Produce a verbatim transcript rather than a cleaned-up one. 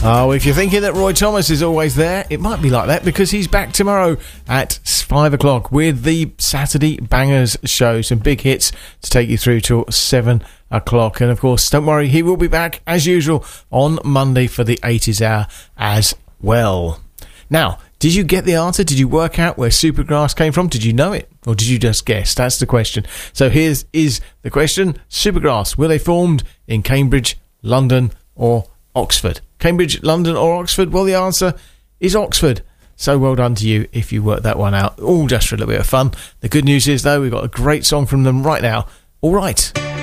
Oh, if you're thinking that Roy Thomas is always there, it might be like that because he's back tomorrow at five o'clock with the Saturday Bangers show. Some big hits to take you through till seven o'clock. And of course, don't worry, he will be back as usual on Monday for the eighties hour as well. Now, did you get the answer? Did you work out where Supergrass came from? Did you know it? Or did you just guess? That's the question. So here's is the question. Supergrass, were they formed in Cambridge, London or Oxford? Cambridge, London or Oxford? Well, the answer is Oxford. So well done to you if you worked that one out. All just for a little bit of fun. The good news is, though, we've got a great song from them right now. All right.